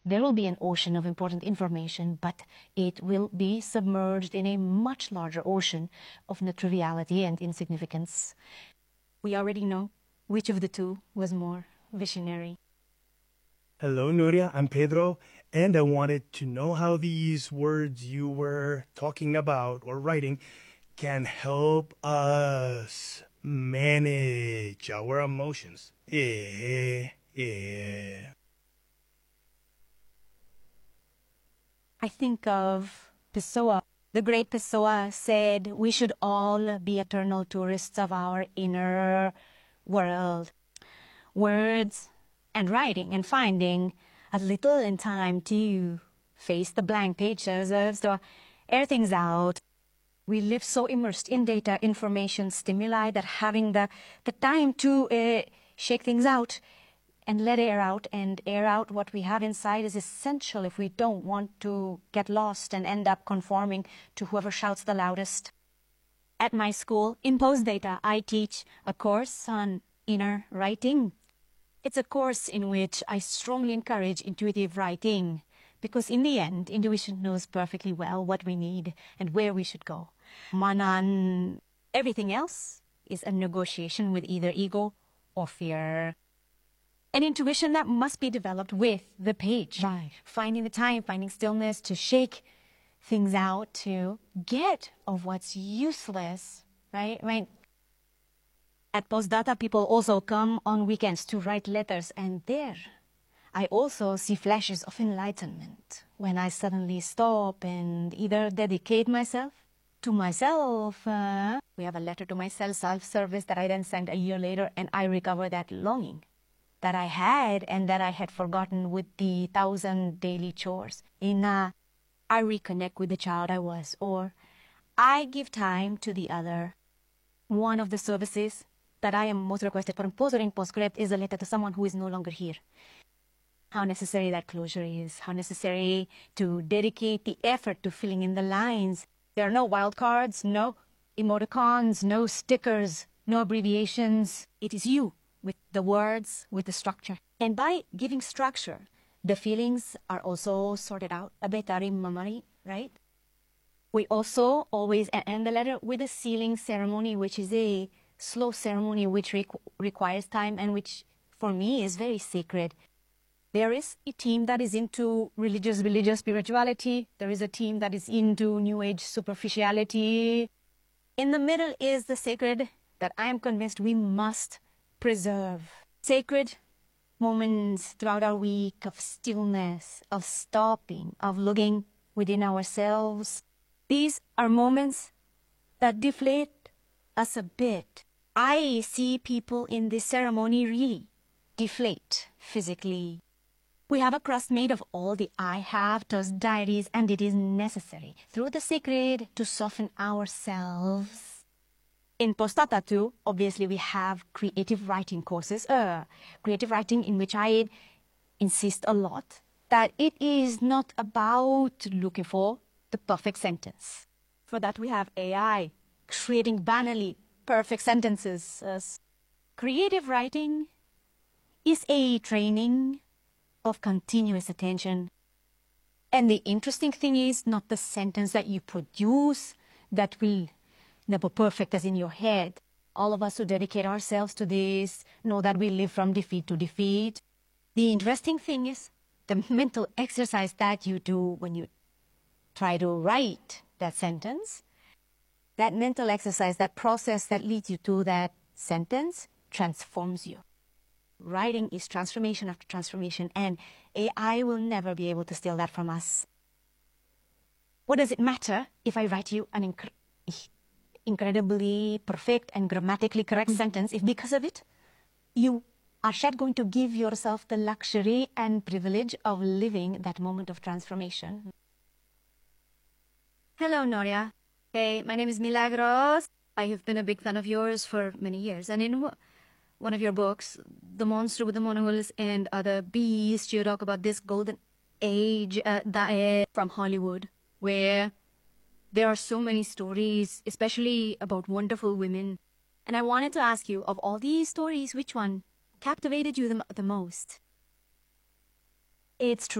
there will be an ocean of important information, but it will be submerged in a much larger ocean of triviality and insignificance. We already know which of the two was more visionary. Hello, Nuria. I'm Pedro, and I wanted to know how these words you were talking about or writing can help us manage our emotions. Yeah. I think of Pessoa. The great Pessoa said we should all be eternal tourists of our inner world. Words and writing and finding a little in time to face the blank pages, to air things out. We live so immersed in data, information, stimuli that having the time to shake things out and let air out and air out what we have inside is essential if we don't want to get lost and end up conforming to whoever shouts the loudest. At my school, in Postdata, I teach a course on inner writing. It's a course in which I strongly encourage intuitive writing because in the end, intuition knows perfectly well what we need and where we should go. Manan, everything else is a negotiation with either ego or fear. An intuition that must be developed with the page. Right. Finding the time, finding stillness to shake things out, to get of what's useless, right? At Postdata, people also come on weekends to write letters, and there I also see flashes of enlightenment when I suddenly stop and either dedicate myself to myself. We have a letter to myself, self-service, that I then send a year later, and I recover that longing that I had and that I had forgotten with the 1,000 daily chores. I reconnect with the child I was, or I give time to the other. One of the services that I am most requested for in Postscript is a letter to someone who is no longer here. How necessary that closure is, how necessary to dedicate the effort to filling in the lines. There are no wildcards, no emoticons, no stickers, no abbreviations. It is you with the words, with the structure. And by giving structure, the feelings are also sorted out. A better memory, right? We also always end the letter with a sealing ceremony, which is a slow ceremony which requires time and which for me is very sacred. There is a team that is into religious spirituality. There is a team that is into New Age superficiality. In the middle is the sacred that I am convinced we must preserve. Sacred moments throughout our week of stillness, of stopping, of looking within ourselves. These are moments that deflate us a bit. I see people in this ceremony really deflate physically. We have a crust made of all the I have, those diaries, and it is necessary through the sacred to soften ourselves. In Postdata too, obviously we have creative writing courses, creative writing in which I insist a lot that it is not about looking for the perfect sentence. For that we have AI creating banally perfect sentences. Creative writing is a training of continuous attention. And the interesting thing is not the sentence that you produce that will never perfect as in your head. All of us who dedicate ourselves to this know that we live from defeat to defeat. The interesting thing is the mental exercise that you do when you try to write that sentence. That mental exercise, that process that leads you to that sentence transforms you. Writing is transformation after transformation, and AI will never be able to steal that from us. What does it matter if I write you an incredibly perfect and grammatically correct sentence if because of it, you are yet going to give yourself the luxury and privilege of living that moment of transformation? Hello, Noria. Hey, my name is Milagros. I have been a big fan of yours for many years, and in one of your books, The Monster with the Monoholes and Other Beasts, you talk about this golden age from Hollywood, where there are so many stories, especially about wonderful women. And I wanted to ask you, of all these stories, which one captivated you the most? It's true.